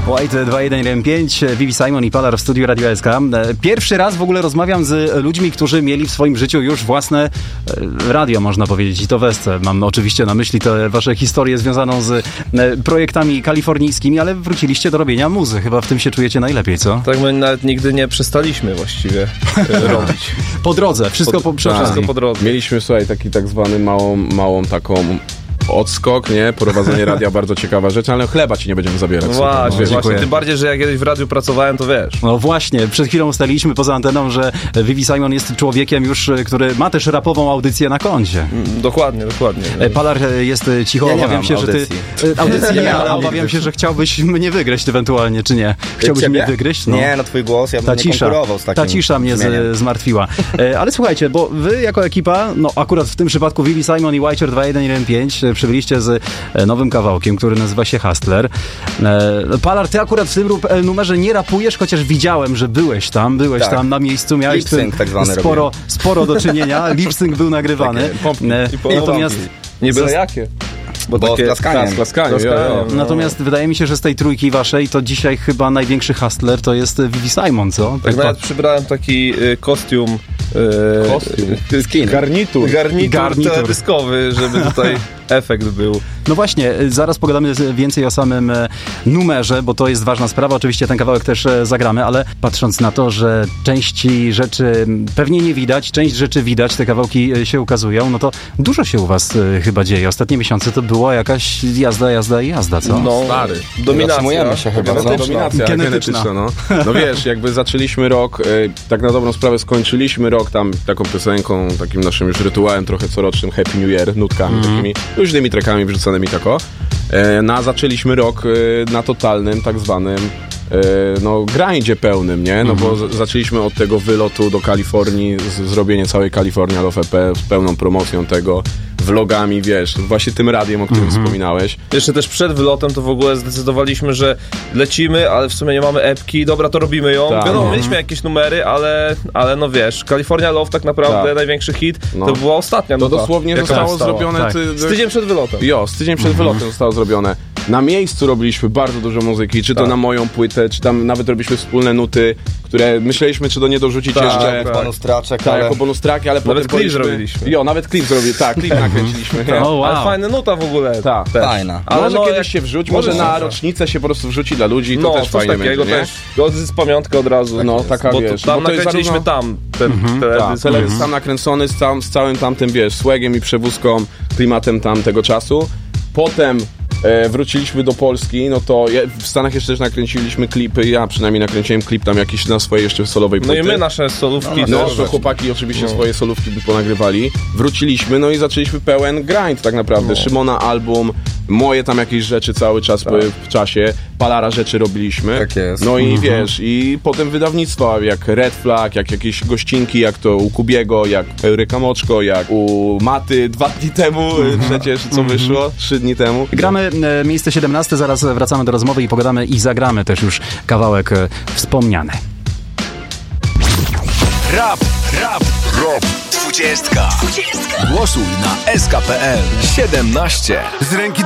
White 2115, Vivi Simon i Palar w studiu Radio SK. Pierwszy raz w ogóle rozmawiam z ludźmi, którzy mieli w swoim życiu już własne radio, można powiedzieć, i to Wesce. Mam oczywiście na myśli te wasze historie związaną z projektami kalifornijskimi, ale wróciliście do robienia muzy. Chyba w tym się czujecie najlepiej, co? Tak, my nawet nigdy nie przestaliśmy właściwie robić. Po drodze, wszystko po drodze. Mieliśmy, słuchaj, taki tak zwany małą taką odskok, nie? Prowadzenie radia, bardzo ciekawa rzecz, ale chleba ci nie będziemy zabierać. No właśnie, tym bardziej, że jak kiedyś w radiu pracowałem, to wiesz. No właśnie, przed chwilą ustaliliśmy poza anteną, że Vivi Simon jest człowiekiem już, który ma też rapową audycję na koncie. Dokładnie. Palar jest cicho, ja obawiam się, audycji. że ty... Audycji nie, ale obawiam się, że chciałbyś mnie wygryźć ewentualnie, czy nie? Chciałbyś mnie wygryźć? No. Nie, no twój głos, ja bym nie konkurował z takim Ta cisza mnie zmartwiła. Ale słuchajcie, bo wy jako ekipa, no akurat w tym przypadku Vivi Simon i White 2115 przybyliście z nowym kawałkiem, który nazywa się Hustler. Palar, ty akurat w tym numerze nie rapujesz, chociaż widziałem, że byłeś tam na miejscu, miałeś lip-sync tak zwany sporo do czynienia, lip-sync był nagrywany. Natomiast nie byle jakie. Bo klaskanie. Natomiast wydaje mi się, że z tej trójki waszej to dzisiaj chyba największy hustler to jest Vivi Simon, co? Tak nawet przybrałem taki kostium. Skin. Garnitur teledyskowy, żeby tutaj efekt był. No właśnie, zaraz pogadamy więcej o samym numerze, bo to jest ważna sprawa. Oczywiście ten kawałek też zagramy, ale patrząc na to, że części rzeczy pewnie nie widać, część rzeczy widać, te kawałki się ukazują, no to dużo się u was chyba dzieje. Ostatnie miesiące to była jakaś jazda, co? No, stary. Dominacja się chyba. Dominacja genetyczna. No wiesz, jakby zaczęliśmy rok, tak na dobrą sprawę skończyliśmy rok tam taką piosenką, takim naszym już rytuałem trochę corocznym Happy New Year, nutkami takimi, różnymi trackami wrzuconymi tako. Zaczęliśmy rok na totalnym, tak zwanym grindzie pełnym, nie? No bo zaczęliśmy od tego wylotu do Kalifornii, zrobienie całej California Love EP z pełną promocją tego, vlogami, wiesz, właśnie tym radiem, o którym wspominałeś. Jeszcze też przed wylotem to w ogóle zdecydowaliśmy, że lecimy, ale w sumie nie mamy epki, dobra, to robimy ją. Tak. Wiadomo, mieliśmy jakieś numery, ale no wiesz, California Love tak naprawdę, największy hit, to była ostatnia To nuta. dosłownie zostało zrobione... Z tydzień przed wylotem. Z tydzień przed wylotem zostało zrobione. Na miejscu robiliśmy bardzo dużo muzyki, czy to na moją płytę, czy tam nawet robiliśmy wspólne nuty, które myśleliśmy, czy do nie dorzucić jeszcze. Bonus traczek, jako bonus tracki, ale nawet potem klip zrobiliśmy. Nawet klip zrobiliśmy, klip nakręciliśmy. Ale fajna nuta w ogóle. Tak. Fajna. Ale może kiedyś się wrzuci, może na rocznicę się po prostu wrzuci dla ludzi, to też fajnie takiego będzie, nie? Też z pamiątkę od razu. Taka bo wiesz. Tam bo to nakręciliśmy zarówno... ten teledysk tam nakręcony z całym tamtym, wiesz, swagiem i przewózką, klimatem tamtego czasu. Potem wróciliśmy do Polski, no to w Stanach jeszcze też nakręciliśmy klipy, ja przynajmniej nakręciłem klip tam jakiś na swojej jeszcze solowej płyty. No i my nasze solówki to chłopaki oczywiście swoje solówki ponagrywali. Wróciliśmy, no i zaczęliśmy pełen grind tak naprawdę. Szymona album, moje tam jakieś rzeczy cały czas były w czasie, Palara rzeczy robiliśmy. Tak jest. No i wiesz, i potem wydawnictwa, jak Red Flag, jak jakieś gościnki, jak to u Kubiego, jak Euryka Moczko, jak u Maty 2 dni temu przecież, co wyszło, 3 dni temu. Gramy miejsce 17, zaraz wracamy do rozmowy i pogadamy i zagramy też już kawałek wspomniany. Rap 20. Głosuj na SK.pl 17. Z ręki